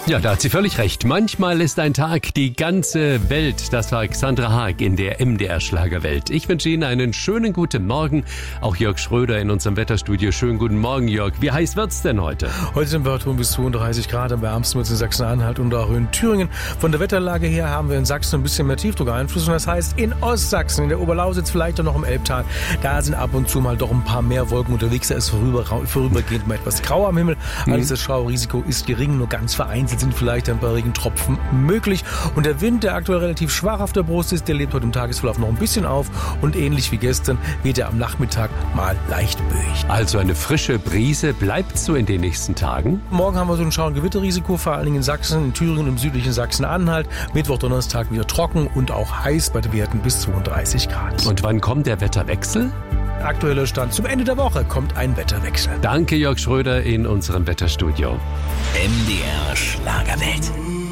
Ja, da hat sie völlig recht. Manchmal ist ein Tag die ganze Welt. Das war Alexandra Haag in der MDR-Schlagerwelt. Ich wünsche Ihnen einen schönen guten Morgen. Auch Jörg Schröder in unserem Wetterstudio. Schönen guten Morgen, Jörg. Wie heiß wird's denn heute? Heute sind Temperaturen bis 32 Grad am wärmsten wird es in Sachsen-Anhalt und auch in Thüringen. Von der Wetterlage her haben wir in Sachsen ein bisschen mehr Tiefdruckeinfluss. Und das heißt, in Ostsachsen, in der Oberlausitz, vielleicht auch noch im Elbtal, da sind ab und zu mal doch ein paar mehr Wolken unterwegs. Da ist vorübergehend mal etwas grau am Himmel. Allerdings das Schaurisiko ist gering, nur ganz vereinzelt sind vielleicht ein paar Regentropfen möglich. Und der Wind, der aktuell relativ schwach auf der Brust ist, der lebt heute im Tagesverlauf noch ein bisschen auf. Und ähnlich wie gestern wird er am Nachmittag mal leicht böig. Also eine frische Brise bleibt so in den nächsten Tagen. Morgen haben wir so ein Schau- und Gewitterrisiko, vor allen Dingen in Sachsen, in Thüringen und im südlichen Sachsen-Anhalt. Mittwoch, Donnerstag wieder trocken und auch heiß bei den Werten bis 32 Grad. Und wann kommt der Wetterwechsel? Aktueller Stand: zum Ende der Woche kommt ein Wetterwechsel. Danke, Jörg Schröder in unserem Wetterstudio. MDR Schlagerwelt.